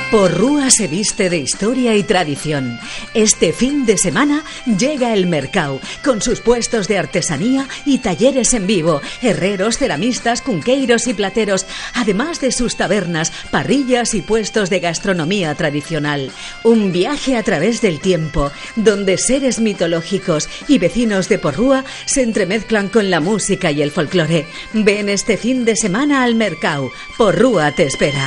Porrúa se viste de historia y tradición. Este fin de semana llega el Mercau, con sus puestos de artesanía y talleres en vivo, herreros, ceramistas, cunqueiros y plateros, además de sus tabernas, parrillas y puestos de gastronomía tradicional. Un viaje a través del tiempo, donde seres mitológicos y vecinos de Porrúa se entremezclan con la música y el folclore. Ven este fin de semana al Mercau. Porrúa te espera.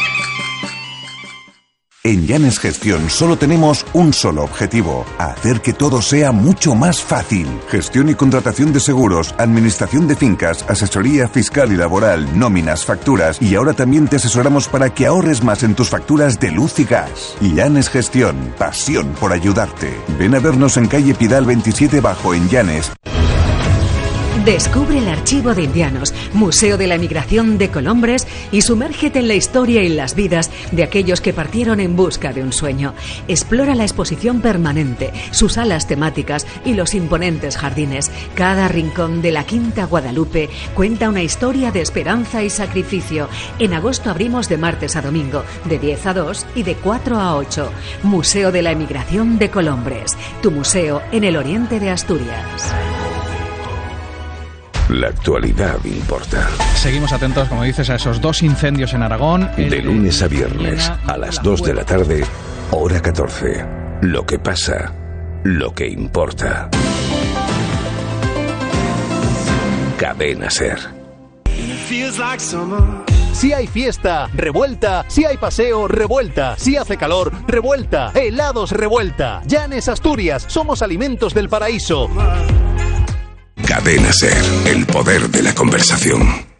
En Llanes Gestión solo tenemos un solo objetivo: hacer que todo sea mucho más fácil. Gestión y contratación de seguros, administración de fincas, asesoría fiscal y laboral, nóminas, facturas, y ahora también te asesoramos para que ahorres más en tus facturas de luz y gas. Llanes Gestión, pasión por ayudarte. Ven a vernos en calle Pidal 27 Bajo en Llanes. Descubre el Archivo de Indianos, Museo de la Emigración de Colombres, y sumérgete en la historia y las vidas de aquellos que partieron en busca de un sueño. Explora la exposición permanente, sus salas temáticas y los imponentes jardines. Cada rincón de la Quinta Guadalupe cuenta una historia de esperanza y sacrificio. En agosto abrimos de martes a domingo, de 10 a 2 y de 4 a 8. Museo de la Emigración de Colombres, tu museo en el oriente de Asturias. La actualidad importa. Seguimos atentos, como dices, a esos 2 incendios en Aragón. De lunes a viernes, a las 2 de la tarde, hora 14. Lo que pasa, lo que importa. Cadena SER. Si hay fiesta, revuelta. Si hay paseo, revuelta. Si hace calor, revuelta. Helados, revuelta. Llanes, Asturias, somos alimentos del paraíso. Cadena SER, el poder de la conversación.